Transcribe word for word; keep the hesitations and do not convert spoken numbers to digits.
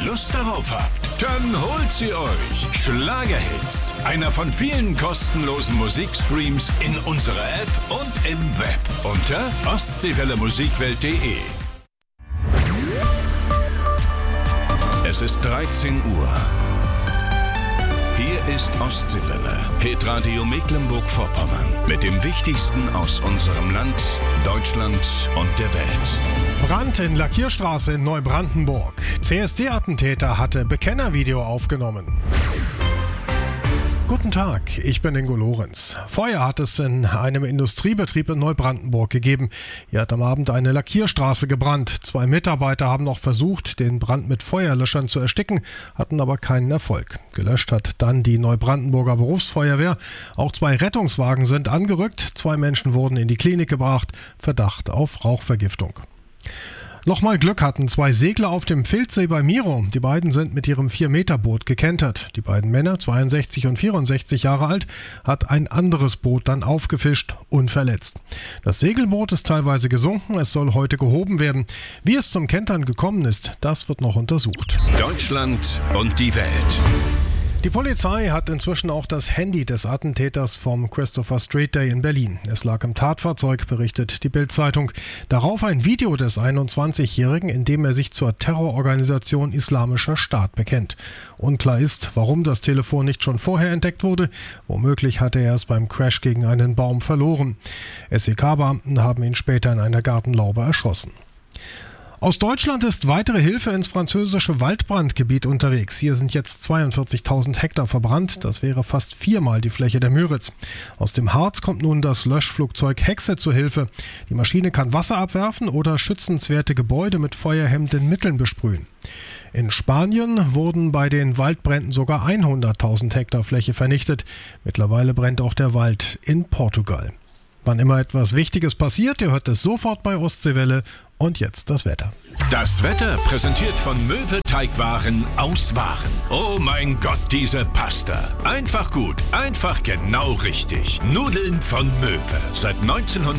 Lust darauf habt, dann holt sie euch. Schlagerhits, einer von vielen kostenlosen Musikstreams in unserer App und im Web unter ostseewelle musikwelt punkt de. Es ist dreizehn Uhr. Hier ist Ostseewelle, Hitradio Mecklenburg-Vorpommern, mit dem Wichtigsten aus unserem Land, Deutschland und der Welt. Brand in Lackierstraße in Neubrandenburg. C S D-Attentäter hatte Bekennervideo aufgenommen. Guten Tag, ich bin Ingo Lorenz. Feuer hat es in einem Industriebetrieb in Neubrandenburg gegeben. Hier hat am Abend eine Lackierstraße gebrannt. Zwei Mitarbeiter haben noch versucht, den Brand mit Feuerlöschern zu ersticken, hatten aber keinen Erfolg. Gelöscht hat dann die Neubrandenburger Berufsfeuerwehr. Auch zwei Rettungswagen sind angerückt. Zwei Menschen wurden in die Klinik gebracht. Verdacht auf Rauchvergiftung. Nochmal Glück hatten zwei Segler auf dem Filzsee bei Miro. Die beiden sind mit ihrem vier Meter Boot gekentert. Die beiden Männer, zweiundsechzig und vierundsechzig Jahre alt, hat ein anderes Boot dann aufgefischt, unverletzt. Das Segelboot ist teilweise gesunken, es soll heute gehoben werden. Wie es zum Kentern gekommen ist, das wird noch untersucht. Deutschland und die Welt. Die Polizei hat inzwischen auch das Handy des Attentäters vom Christopher Street Day in Berlin. Es lag im Tatfahrzeug, berichtet die Bild-Zeitung. Darauf ein Video des einundzwanzigjährigen, in dem er sich zur Terrororganisation Islamischer Staat bekennt. Unklar ist, warum das Telefon nicht schon vorher entdeckt wurde. Womöglich hatte er es beim Crash gegen einen Baum verloren. S E K-Beamten haben ihn später in einer Gartenlaube erschossen. Aus Deutschland ist weitere Hilfe ins französische Waldbrandgebiet unterwegs. Hier sind jetzt zweiundvierzigtausend Hektar verbrannt. Das wäre fast viermal die Fläche der Müritz. Aus dem Harz kommt nun das Löschflugzeug Hexe zur Hilfe. Die Maschine kann Wasser abwerfen oder schützenswerte Gebäude mit feuerhemmenden Mitteln besprühen. In Spanien wurden bei den Waldbränden sogar hunderttausend Hektar Fläche vernichtet. Mittlerweile brennt auch der Wald in Portugal. Wann immer etwas Wichtiges passiert, ihr hört es sofort bei Ostseewelle. Und jetzt das Wetter. Das Wetter präsentiert von Möwe Teigwaren aus Waren. Oh mein Gott, diese Pasta. Einfach gut, einfach genau richtig. Nudeln von Möwe. Seit neunzehnhundert